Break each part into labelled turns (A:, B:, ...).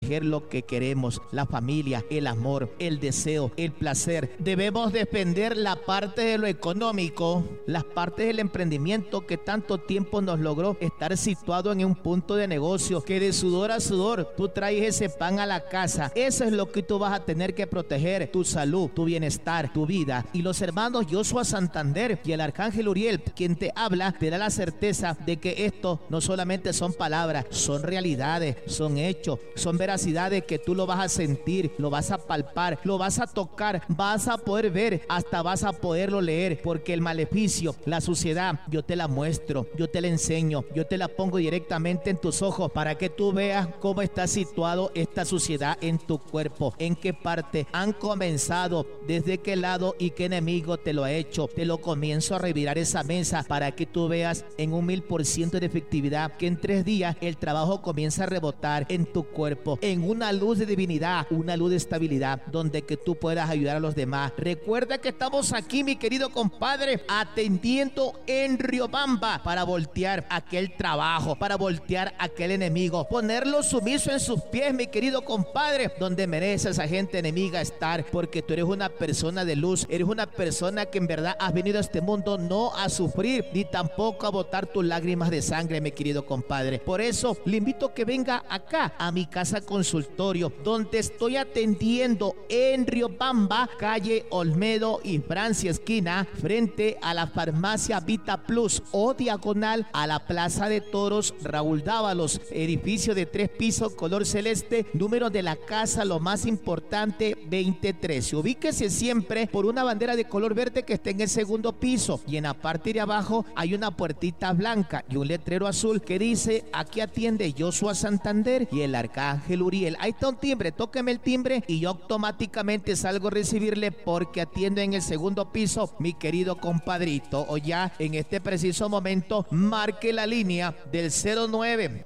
A: proteger lo que queremos, la familia, el amor, el deseo, el placer. Debemos defender la parte de lo económico, las partes del emprendimiento que tanto tiempo nos logró estar situado en un punto de negocio, que de sudor a sudor tú traes ese pan a la casa. Eso es lo que tú vas a tener que proteger, tu salud, tu bienestar, tu vida. Y los hermanos Joshua Santander y el arcángel Uriel, quien te habla, te da la certeza de que esto no solamente son palabras, son realidades, son hechos, son veracidades que tú lo vas a sentir, lo vas a palpar, lo vas a tocar, vas a poder ver, hasta vas a poderlo leer, porque el maleficio, la suciedad, yo te la muestro, yo te la enseño, yo te la pongo directamente en tus ojos para que tú veas cómo está situado esta suciedad en tu cuerpo, en qué parte han comenzado, desde qué lado y qué enemigo te lo ha hecho. Te lo comienzo a revirar esa mesa para que tú veas en un 1000% de efectividad que en 3 días el trabajo comienza a rebotar en tu cuerpo, en una luz de divinidad, una luz de estabilidad, donde que tú puedas ayudar a los demás. Recuerda que estamos aquí, mi querido compadre, atendiendo en Riobamba para voltear aquel trabajo, para voltear aquel enemigo, ponerlo sumiso en sus pies, mi querido compadre, donde merece esa gente enemiga estar, porque tú eres una persona de luz, eres una persona que en verdad has venido a este mundo no a sufrir, ni tampoco a botar tus lágrimas de sangre, mi querido compadre. Por eso le invito a que venga acá a mi casa consultorio, donde estoy atendiendo en Riobamba, calle Olmedo y Francia esquina, frente a la farmacia Vita Plus o diagonal a la Plaza de Toros Raúl Dávalos, edificio de 3 pisos color celeste, número de la casa, lo más importante, 2013. Ubíquese siempre por una bandera de color verde que está en el segundo piso, y en la parte de abajo hay una puertita blanca y un letrero azul que dice: aquí atiende Joshua Santander y el arcángel Uriel. Ahí está un timbre, tóqueme el timbre y yo automáticamente salgo a recibirle, porque atiendo en el segundo piso, mi querido compadrito. O ya en este preciso momento marque la línea del 09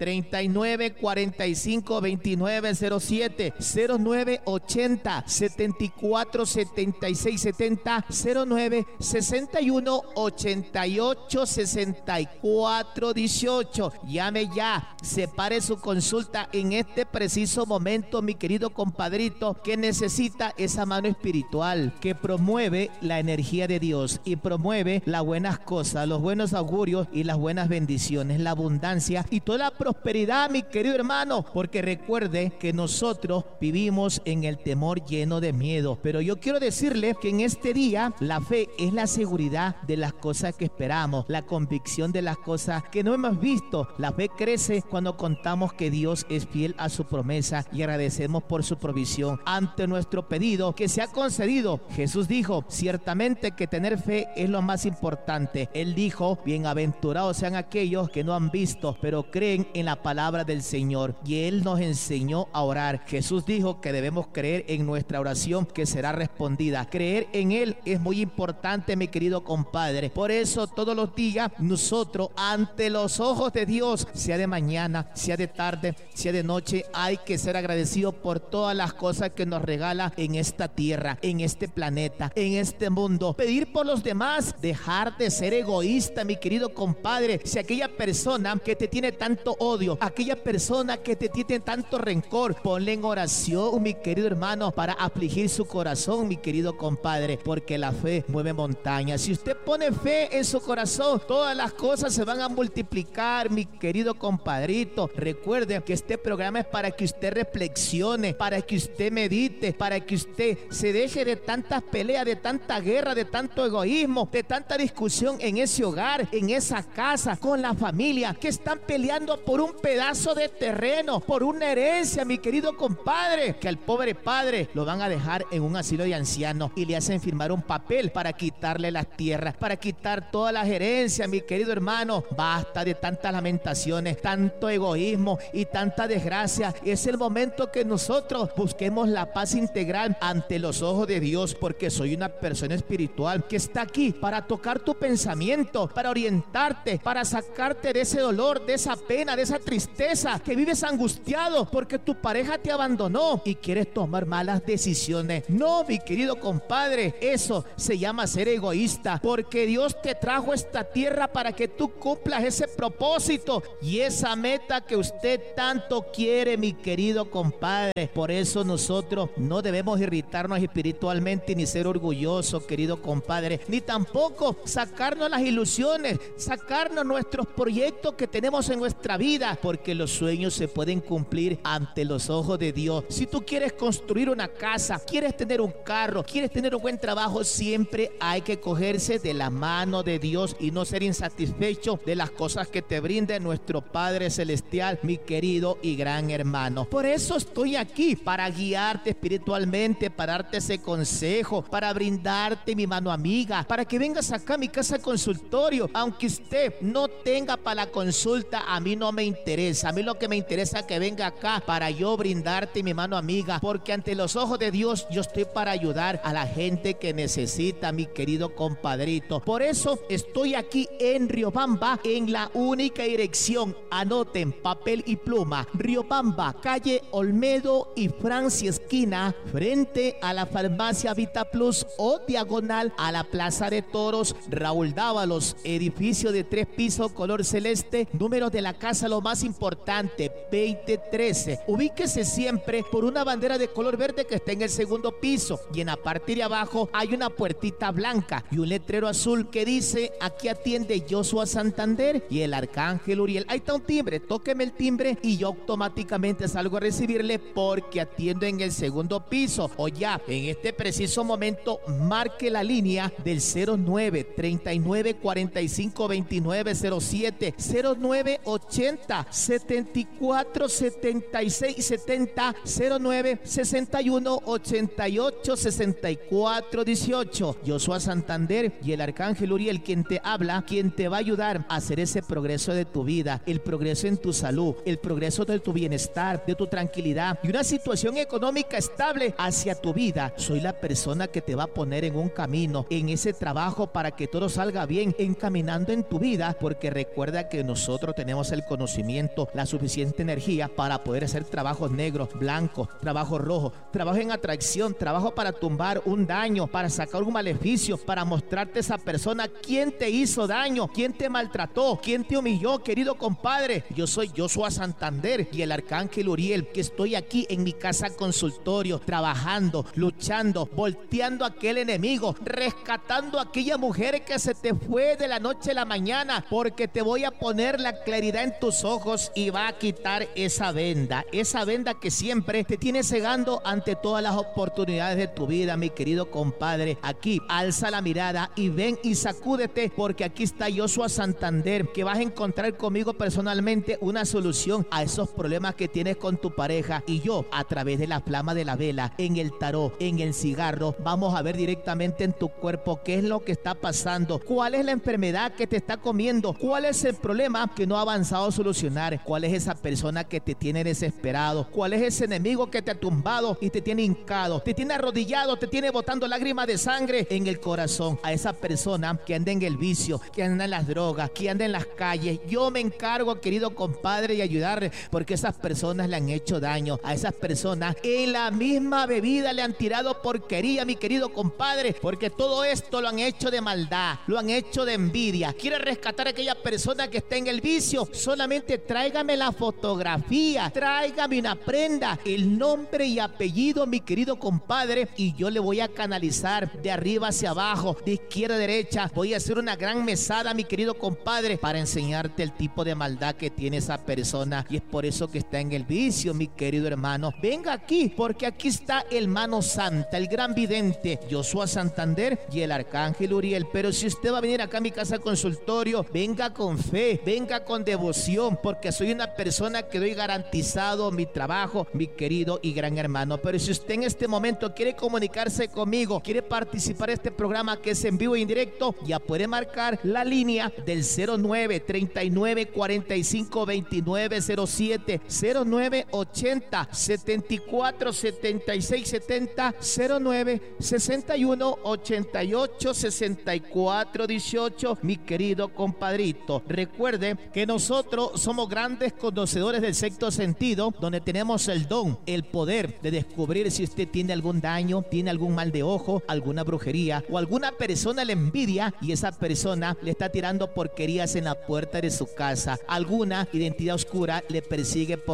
A: 39 45 29 07, 09 80 74 76 70, 09 61 88 64 18. Llame ya, separe su consulta en este preciso momento, mi querido compadrito, que necesita esa mano espiritual que promueve la energía de Dios y promueve las buenas cosas, los buenos augurios y las buenas bendiciones, la abundancia y toda la prosperidad, mi querido hermano, porque recuerde que nosotros vivimos en el temor lleno de miedo, pero yo quiero decirle que en este día la fe es la seguridad de las cosas que esperamos, la convicción de las cosas que no hemos visto. La fe crece cuando contamos que Dios es fiel a su promesa y agradecemos por su provisión ante nuestro pedido que se ha concedido. Jesús dijo ciertamente que tener fe es lo más importante. Él dijo: bienaventurados sean aquellos que no han visto, pero creen en la palabra del Señor. Y Él nos enseñó a orar. Jesús dijo que debemos creer en nuestra oración, que será respondida. Creer en Él es muy importante, mi querido compadre. Por eso todos los días nosotros, ante los ojos de Dios, sea de mañana, sea de tarde, sea de noche, hay que ser agradecidos por todas las cosas que nos regala en esta tierra, en este planeta, en este mundo. Pedir por los demás, dejar de ser egoísta, mi querido compadre. Si aquella persona que te tiene tanto odio, aquella persona que te tiene tanto rencor, ponle en oración, mi querido hermano, para afligir su corazón, mi querido compadre, porque la fe mueve montañas. Si usted pone fe en su corazón, todas las cosas se van a multiplicar, mi querido compadrito. Recuerde que este programa es para que usted reflexione, para que usted medite, para que usted se deje de tantas peleas, de tanta guerra, de tanto egoísmo, de tanta discusión en ese hogar, en esa casa, con la familia, que están peleando por un pedazo de terreno, por una herencia, mi querido compadre, que al pobre padre lo van a dejar en un asilo de ancianos y le hacen firmar un papel para quitarle las tierras, para quitar todas las herencias, mi querido hermano. Basta de tantas lamentaciones, tanto egoísmo y tanta desgracia. Es el momento que nosotros busquemos la paz integral ante los ojos de Dios, porque soy una persona espiritual que está aquí para tocar tu pensamiento, para orientarte, para sacarte de ese dolor, de esa pena, de esa tristeza, que vives angustiado porque tu pareja te abandonó y quieres tomar malas decisiones. No, mi querido compadre, eso se llama ser egoísta, porque Dios te trajo a esta tierra para que tú cumplas ese propósito y esa meta que usted tanto quiere, mi querido querido compadre. Por eso nosotros no debemos irritarnos espiritualmente ni ser orgullosos, querido compadre, ni tampoco sacarnos las ilusiones, sacarnos nuestros proyectos que tenemos en nuestra vida, porque los sueños se pueden cumplir ante los ojos de Dios. Si tú quieres construir una casa, quieres tener un carro, quieres tener un buen trabajo, siempre hay que cogerse de la mano de Dios y no ser insatisfecho de las cosas que te brinde nuestro Padre Celestial, mi querido y gran hermano. Por eso estoy aquí, para guiarte espiritualmente, para darte ese consejo, para brindarte mi mano amiga, para que vengas acá a mi casa consultorio. Aunque usted no tenga para la consulta, a mí no me interesa. A mí lo que me interesa es que venga acá para yo brindarte mi mano amiga, porque ante los ojos de Dios yo estoy para ayudar a la gente que necesita, mi querido compadrito. Por eso estoy aquí en Riobamba, en la única dirección. Anoten papel y pluma. Riobamba, calle Olmedo y Francia esquina, frente a la farmacia Vita Plus o diagonal a la Plaza de Toros Raúl Dávalos, edificio de 3 pisos color celeste, número de la casa lo más importante 2013. Ubíquese siempre por una bandera de color verde que está en el segundo piso, y en la parte de abajo hay una puertita blanca y un letrero azul que dice: aquí atiende Joshua Santander y el Arcángel Uriel. Ahí está un timbre, tóqueme el timbre y yo automáticamente salgo a recibirle, porque atiendo en el segundo piso. O ya en este preciso momento marque la línea del 09 39 45 29 07, 09 80 74 76 70, 09 61 88 64 18. Joshua Santander y el Arcángel Uriel, quien te habla, quien te va a ayudar a hacer ese progreso de tu vida, el progreso en tu salud, el progreso de tu bienestar, de tu tranquilidad y una situación económica estable hacia tu vida. Soy la persona que te va a poner en un camino, en ese trabajo, para que todo salga bien, encaminando en tu vida, porque recuerda que nosotros tenemos el conocimiento, la suficiente energía para poder hacer trabajos negros, blancos, trabajo rojo, trabajo en atracción, trabajo para tumbar un daño, para sacar un maleficio, para mostrarte a esa persona quién te hizo daño, quién te maltrató, quién te humilló, querido compadre. Yo soy Joshua Santander y el Arcángel Uriel, que estoy aquí en mi casa consultorio, trabajando, luchando, volteando a aquel enemigo, rescatando a aquella mujer que se te fue de la noche a la mañana, porque te voy a poner la claridad en tus ojos y va a quitar esa venda que siempre te tiene cegando ante todas las oportunidades de tu vida, mi querido compadre. Aquí alza la mirada y ven y sacúdete, porque aquí está Joshua Santander, que vas a encontrar conmigo personalmente una solución a esos problemas que tienes con tu pareja. Y yo, a través de la flama de la vela, en el tarot, en el cigarro, vamos a ver directamente en tu cuerpo qué es lo que está pasando, cuál es la enfermedad que te está comiendo, cuál es el problema que no ha avanzado a solucionar, cuál es esa persona que te tiene desesperado, cuál es ese enemigo que te ha tumbado y te tiene hincado, te tiene arrodillado, te tiene botando lágrimas de sangre en el corazón. A esa persona que anda en el vicio, que anda en las drogas, que anda en las calles, yo me encargo, querido compadre, de ayudarle, porque esas personas le han hecho daño. A esas personas en la misma bebida le han tirado porquería, mi querido compadre, porque todo esto lo han hecho de maldad, lo han hecho de envidia. Quiere rescatar a aquella persona que está en el vicio, solamente tráigame la fotografía, tráigame una prenda, el nombre y apellido, mi querido compadre, y yo le voy a canalizar de arriba hacia abajo, de izquierda a derecha. Voy a hacer una gran mesada, mi querido compadre, para enseñarte el tipo de maldad que tiene esa persona, y es por eso que está en el vicio, mi querido hermano. Venga aquí, porque aquí está el mano santa, el gran vidente Joshua Santander y el Arcángel Uriel. Pero si usted va a venir acá a mi casa consultorio, venga con fe, venga con devoción, porque soy una persona que doy garantizado mi trabajo, mi querido y gran hermano. Pero si usted en este momento quiere comunicarse conmigo, quiere participar en este programa que es en vivo y en directo, ya puede marcar la línea del 09 39 45 29 07, 09 80 74 76 70, 09 61 88 64 18. Mi querido compadrito, recuerde que nosotros somos grandes conocedores del sexto sentido, donde tenemos el don, el poder de descubrir si usted tiene algún daño, tiene algún mal de ojo, alguna brujería, o alguna persona le envidia y esa persona le está tirando porquerías en la puerta de su casa. Alguna identidad oscura le persigue por la noche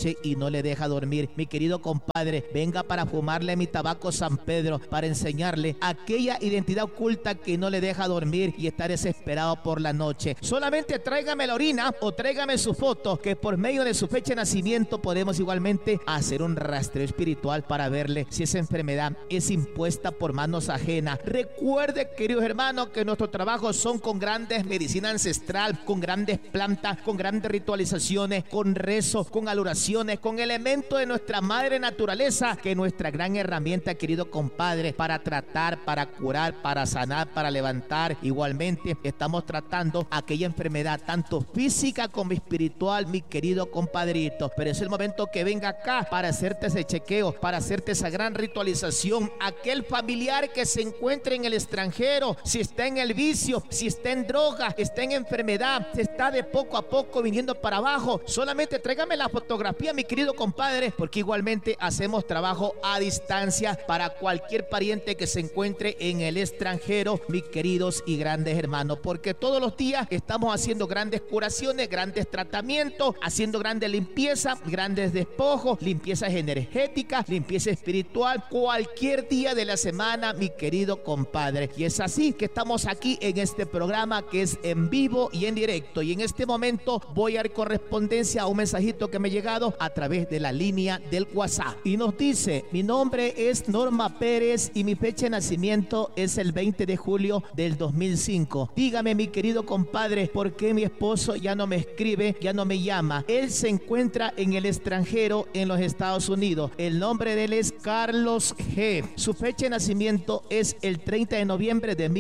A: noche y no le deja dormir. Mi querido compadre, venga para fumarle mi tabaco San Pedro, para enseñarle aquella identidad oculta que no le deja dormir y está desesperado por la noche. Solamente tráigame la orina o tráigame su foto, que por medio de su fecha de nacimiento podemos igualmente hacer un rastreo espiritual para verle si esa enfermedad es impuesta por manos ajenas. Recuerde, queridos hermanos, que nuestros trabajos son con grandes medicina ancestral, con grandes plantas, con grandes ritualizaciones, con rezos, con adoraciones, con elementos de nuestra madre naturaleza, que es nuestra gran herramienta, querido compadre, para tratar, para curar, para sanar, para levantar. Igualmente estamos tratando aquella enfermedad tanto física como espiritual, mi querido compadrito. Pero es el momento que venga acá para hacerte ese chequeo, para hacerte esa gran ritualización. Aquel familiar que se encuentre en el extranjero, si está en el vicio, si está en droga, está en enfermedad, se está de poco a poco viniendo para abajo, solamente tráigame la fotografía, mi querido compadre, porque igualmente hacemos trabajo a distancia para cualquier pariente que se encuentre en el extranjero, mis queridos y grandes hermanos, porque todos los días estamos haciendo grandes curaciones, grandes tratamientos, haciendo grandes limpiezas, grandes despojos, limpiezas energéticas, limpieza espiritual, cualquier día de la semana, mi querido compadre. Y es así que estamos aquí en este programa que es en vivo y en directo. Y en este momento voy a dar correspondencia a un mensajito que me ha llegado a través de la línea del WhatsApp. Y nos dice: mi nombre es Norma Pérez y mi fecha de nacimiento es el 20 de julio del 2005. Dígame, mi querido compadre, ¿por qué mi esposo ya no me escribe, ya no me llama? Él se encuentra en el extranjero, en los Estados Unidos. El nombre de él es Carlos G. Su fecha de nacimiento es el 30 de noviembre de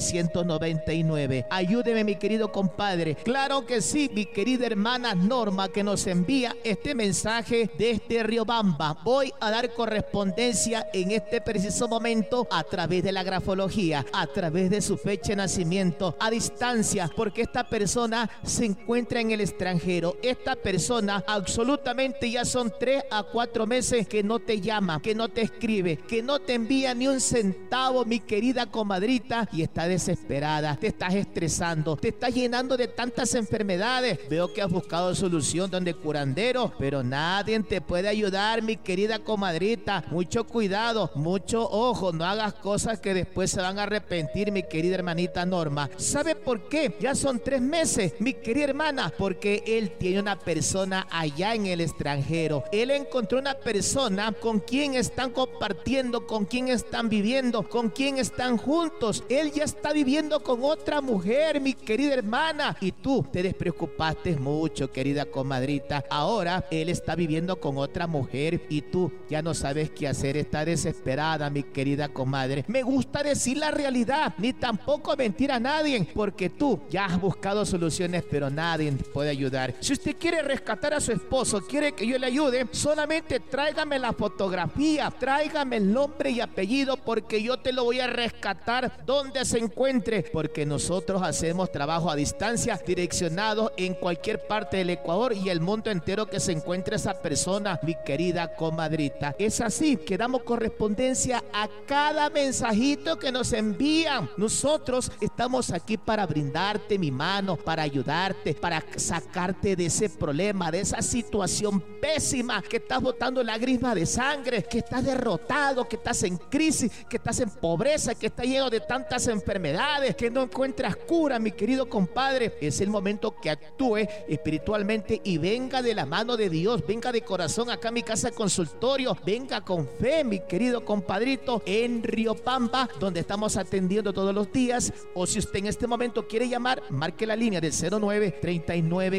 A: 1999. Ayúdeme, mi querido compadre. Claro que sí, mi querida hermana Norma, que nos envía este mensaje desde Riobamba. Voy a dar correspondencia en este preciso momento a través de la grafología, a través de su fecha de nacimiento, a distancia, porque esta persona se encuentra en el extranjero. Esta persona absolutamente ya son 3 a 4 meses que no te llama, que no te escribe, que no te envía ni un centavo, mi querida comadrita, y está desesperada, te estás estresando, te estás llenando de tantas enfermedades. Veo que has buscado solución donde curandero, pero nadie te puede ayudar, mi querida comadrita. Mucho cuidado, mucho ojo, no hagas cosas que después se van a arrepentir, mi querida hermanita Norma. ¿Sabe por qué? Ya son 3 meses, mi querida hermana, porque él tiene una persona allá en el extranjero. Él encontró una persona con quien están compartiendo, con quien están viviendo, con quien están juntos. Él ya está viviendo con otra mujer, mi querida hermana, y tú te despreocupaste mucho, querida comadrita. Ahora él está viviendo con otra mujer y tú ya no sabes qué hacer. Está desesperada, mi querida comadre. Me gusta decir la realidad, ni tampoco mentir a nadie, porque tú ya has buscado soluciones, pero nadie te puede ayudar. Si usted quiere rescatar a su esposo, quiere que yo le ayude, solamente tráigame la fotografía, tráigame el nombre y apellido, porque yo te lo voy a rescatar donde se encuentre, porque nosotros hacemos trabajo a distancia, direccionado en cualquier parte del Ecuador y el mundo entero que se encuentre esa persona, mi querida comadrita. Es así que damos correspondencia a cada mensajito que nos envían. Nosotros estamos aquí para brindarte mi mano, para ayudarte, para sacarte de ese problema, de esa situación pésima, que estás botando lágrimas de sangre, que estás derrotado, que estás en crisis, que estás en pobreza, que estás lleno de tantas enfermedades, que no encuentras cura, mi querido compadre. Es el momento que actúe espiritualmente y venga de la mano de Dios, venga de corazón acá a mi casa consultorio, venga con fe, mi querido compadrito, en Riobamba, donde estamos atendiendo todos los días. O si usted en este momento quiere llamar, marque la línea del 09 39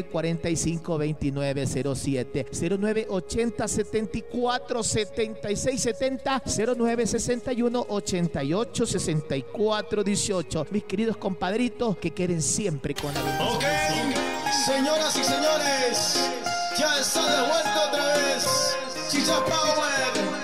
A: 45 29 07, 09 80 74 76 70, 09 61 88 64 18. Mis queridos compadritos, que queden siempre con la bendición.
B: Ok, señoras y señores, ya está de vuelta otra vez Chicha Power.